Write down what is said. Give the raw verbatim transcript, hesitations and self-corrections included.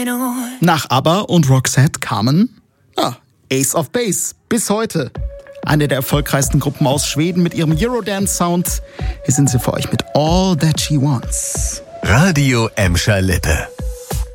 Nach ABBA und Roxette kamen ah, Ace of Base bis heute. Eine der erfolgreichsten Gruppen aus Schweden mit ihrem Eurodance-Sound. Hier sind sie für euch mit All That She Wants. Radio Emscher Lippe.